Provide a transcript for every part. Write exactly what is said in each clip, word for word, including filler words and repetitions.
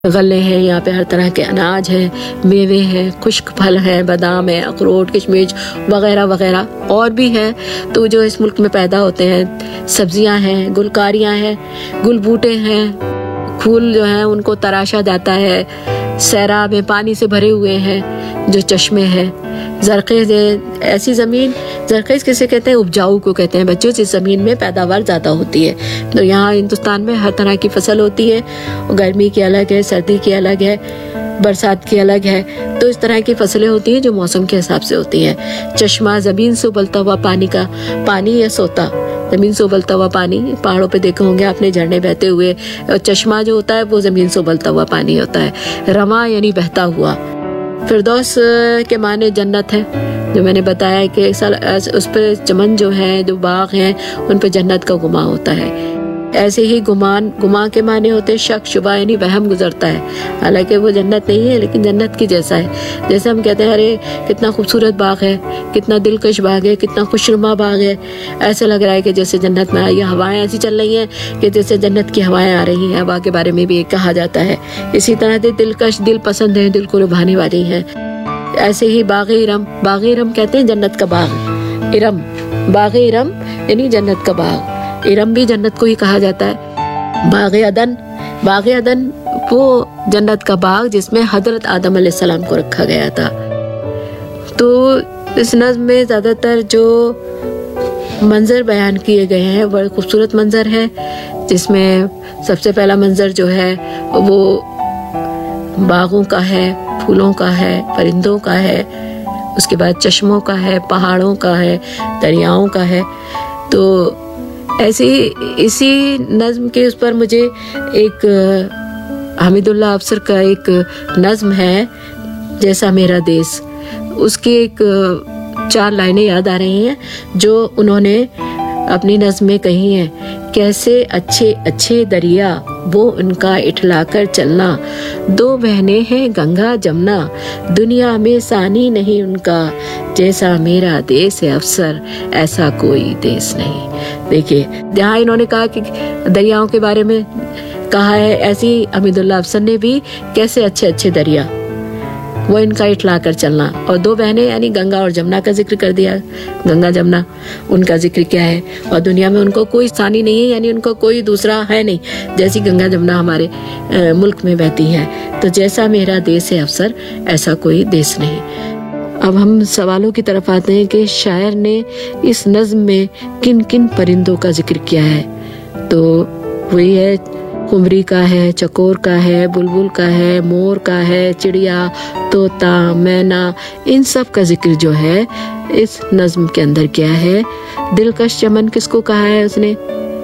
गले हैं, यहाँ पे हर तरह के अनाज हैं, मेवे हैं, खुश्क फल हैं, बादाम है, अखरोट, किशमिश वगैरह वगैरह और भी है। तो जो इस मुल्क में पैदा होते हैं, सब्जियां हैं, गुलकारियां हैं, गुल बूटे हैं, फूल जो हैं उनको तराशा जाता है, सैराब में पानी से भरे हुए हैं जो चश्मे हैं, जरखेज है। ऐसी ज़मीन, जरखेज किसे कहते हैं? उपजाऊ को कहते हैं बच्चों, जिस ज़मीन में पैदावार ज़्यादा होती है। तो यहाँ हिंदुस्तान में हर तरह की फसल होती है, गर्मी की अलग है, सर्दी की अलग है, बरसात की अलग है। तो इस तरह की फसलें होती हैं जो मौसम के हिसाब से होती हैं। चश्मा, ज़मीन से उबलता हुआ पानी का पानी या सोता, ज़मीन से उबलता हुआ पानी, पहाड़ों पे देखे होंगे आपने झरने बहते हुए। और चश्मा जो होता है वो ज़मीन से उबलता हुआ पानी होता है। रमा यानी बहता हुआ। फिरदौस के माने जन्नत है, जो मैंने बताया कि एक साल उस पे चमन जो है, जो बाग हैं, उन पे जन्नत का गुमा होता है। ऐसे ही गुमान, गुमा के माने होते हैं शक, शुबा यानी वहम गुजरता है। हालांकि वो जन्नत नहीं है लेकिन जन्नत की जैसा है। जैसे हम कहते हैं अरे कितना खूबसूरत बाग है, कितना दिलकश बाग है, कितना खुशनुमा बाग है, ऐसा लग रहा है कि जैसे जन्नत में आई। हवाएं ऐसी चल रही हैं कि जैसे जन्नत की हवाएं आ रही हैं। हवा के बारे में भी कहा जाता है। इसी तरह से दिलकश, दिल पसंद है, दिल को लुभाने वाली है। ऐसे ही बाग इरम, बाग इरम कहते हैं जन्नत का बाग। इरम, बाग इरम यानी जन्नत का बाग। इरम भी जन्नत को ही कहा जाता है। बाग अदन, बाग अदन वो जन्नत का बाग जिसमें हजरत आदम अलैहिस्सलाम को रखा गया था। तो इस नज़्म में ज़्यादातर जो मंजर बयान किए गए हैं बड़े खूबसूरत मंजर है, जिसमें सबसे पहला मंजर जो है वो बागों का है, फूलों का है, परिंदों का है, उसके बाद चश्मों का है, पहाड़ों का है, दरियाओं का है। तो ऐसे इसी नज़्म के उस पर मुझे एक हमीदुल्लाह अफसर का एक नज़्म है, जैसा मेरा देश, उसकी एक चार लाइनें याद आ रही हैं जो उन्होंने अपनी नज़्म में कही हैं। कैसे अच्छे अच्छे दरिया वो उनका इठलाकर चलना, दो बहनें हैं गंगा जमुना, दुनिया में सानी नहीं उनका, जैसा मेरा देश है अफसर ऐसा कोई देश नहीं। देखिए जहाँ इन्होंने कहा कि दरियाओं के बारे में कहा है, ऐसी हमीदुल्लाह अफसर ने भी कैसे अच्छे अच्छे दरिया वो इनका इठला कर चलना, और दो बहनें यानी गंगा और जमुना का जिक्र कर दिया। गंगा जमुना उनका जिक्र क्या है, और दुनिया में उनको कोई सानी नहीं है, यानी उनको कोई दूसरा है नहीं, जैसी गंगा जमुना हमारे आ, मुल्क में बहती हैं। तो जैसा मेरा देश है अफसर ऐसा कोई देश नहीं। अब हम सवालों की तरफ आते हैं कि शायर ने इस नज़्म में किन किन परिंदों का जिक्र किया है। तो वही है, कुमरी का है, चकोर का है, बुलबुल का है, मोर का है, चिड़िया, तोता, मैना, इन सब का जिक्र जो है इस नज़्म के अंदर किया है। दिलकश चमन किसको कहा है? उसने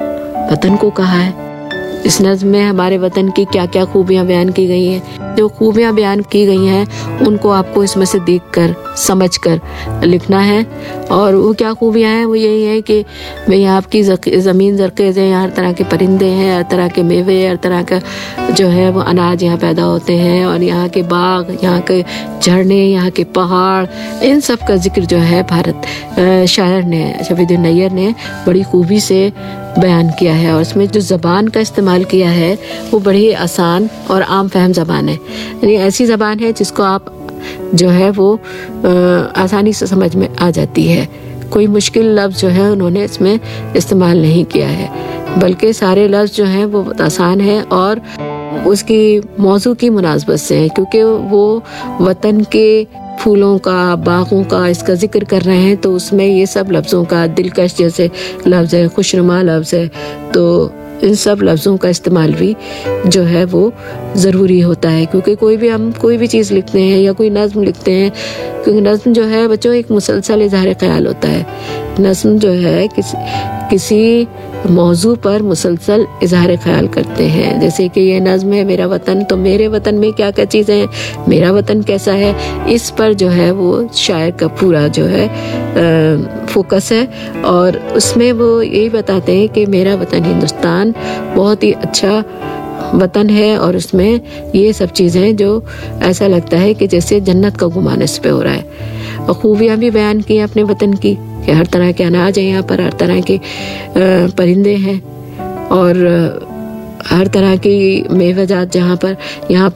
वतन को कहा है। इस नज़्म में हमारे वतन की क्या क्या खूबियाँ बयान की गई हैं। जो खूबियाँ बयान की गई हैं उनको आपको इसमें से देखकर समझकर लिखना है। और वो क्या खूबियाँ हैं? वो यही है कि भाई आपकी ज़मीन ज़रखेज़ है, यहाँ हर तरह के परिंदे हैं, हर तरह के मेवे, हर तरह का जो है वो अनाज यहाँ पैदा होते हैं, और यहाँ के बाग, यहाँ के झरने, यहाँ के पहाड़, इन सब का जिक्र जो है भारत शायर ने, शफीउद्दीन नैयर ने बड़ी खूबी से बयान किया है। और उसमें जो ज़बान का इस्तेमाल किया है वो बड़ी आसान और आम फहम ज़बान है, यानी ऐसी ज़बान है जिसको आप जो है वो आ, आसानी से समझ में आ जाती है। कोई मुश्किल लफ्ज़ जो है उन्होंने इसमें इस्तेमाल नहीं किया है, बल्कि सारे लफ्ज़ जो हैं वो आसान है और उसकी मौजू की मुनासबत से है, क्योंकि वो वतन के फूलों का, बागों का इसका जिक्र कर रहे हैं। तो उसमें ये सब लफ्ज़ों का, दिलकश जैसे लफ्ज़ है, खुशनुमा लफ्ज़ है, तो इन सब लफ्ज़ों का इस्तेमाल भी जो है वो ज़रूरी होता है। क्योंकि कोई भी हम कोई भी चीज़ लिखते हैं या कोई नज़्म लिखते हैं, क्योंकि नज़्म जो है बच्चों एक मुसलसल इज़हार ख्याल होता है। नज़्म जो है किसी किसी मौजू पर मुसलसल इज़हार ख्याल करते हैं। जैसे कि ये नज़्म है मेरा वतन, तो मेरे वतन में क्या क्या चीज़ें हैं, मेरा वतन कैसा है, इस पर जो है वो शायर का पूरा जो है आ, फोकस है। और उसमें वो यही बताते हैं कि मेरा वतन हिंदुस्तान बहुत ही अच्छा वतन है, और उसमें ये सब चीज़ें जो ऐसा लगता है कि जैसे जन्नत का गुमान इस पे हो रहा है। और खूबियाँ भी बयान की अपने वतन की, कि हर तरह के अनाज हैं यहाँ पर, हर तरह के परिंदे हैं, और हर तरह की मेवेजात जहाँ पर यहाँ